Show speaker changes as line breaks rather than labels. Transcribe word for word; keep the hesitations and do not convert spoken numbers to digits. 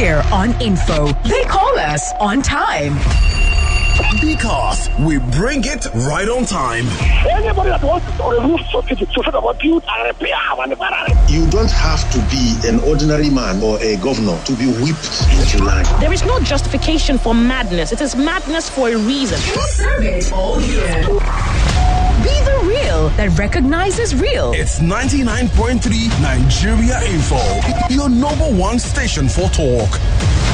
here on Info. They call us on time.
Because we bring it right on time.
Anybody that wants to remove subsidy to sort of build and repair our environment.
You don't have to be an ordinary man or a governor to be whipped into line.
There is no justification for madness. It is madness for a reason.
We'll serve it all year. Be the real that recognizes real.
It's ninety-nine point three Nigeria Info, your number one station for talk.